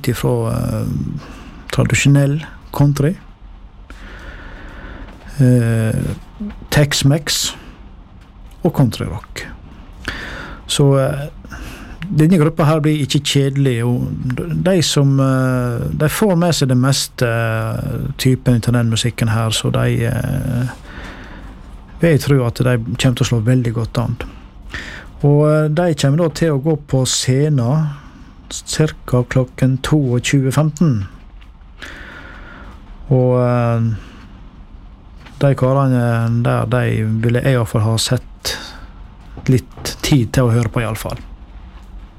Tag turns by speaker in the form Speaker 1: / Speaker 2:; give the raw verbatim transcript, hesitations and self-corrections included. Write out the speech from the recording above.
Speaker 1: alt ifra uh, tradisjonell country, uh, Tex-Mex og country rock. Så uh, denne gruppa her blir ikke kjedelig, og de som uh, de får med seg det meste uh, typen til den musikken her, så de uh, jeg tror at de kommer til å slå veldig godt an. Og uh, de kommer da til å gå på scenen cirka klokken tjueto femten. Og uh, de karene der, de ville jeg i hvert fall ha sett litt tid til å høre på i alle fall.